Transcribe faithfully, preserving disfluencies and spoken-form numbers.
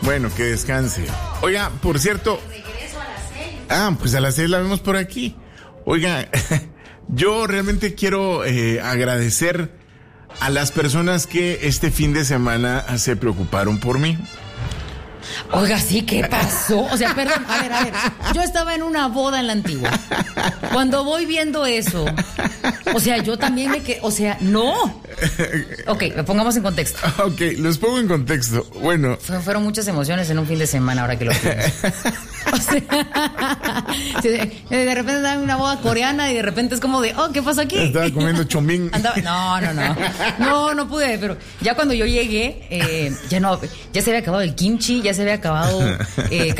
Bueno, que descanse. Oiga, por cierto... Regreso a las seis. Ah, pues a las seis la vemos por aquí. Oiga, yo realmente quiero eh, agradecer a las personas que este fin de semana se preocuparon por mí. Oiga, sí, ¿qué pasó? O sea, perdón, a ver, a ver. Yo estaba en una boda en la Antigua. Cuando voy viendo eso, o sea, yo también me quedé, o sea, no. Ok, pongamos en contexto. Ok, los pongo en contexto. Bueno. Fue, fueron muchas emociones en un fin de semana, ahora que lo pienso. O sea, de repente estaba en una boda coreana y de repente es como de, oh, ¿qué pasó aquí? Estaba comiendo chomín. Andaba, no, no, no. No, no pude, pero ya cuando yo llegué, eh, ya no, ya se había acabado el kimchi, ya se había acabado... Eh,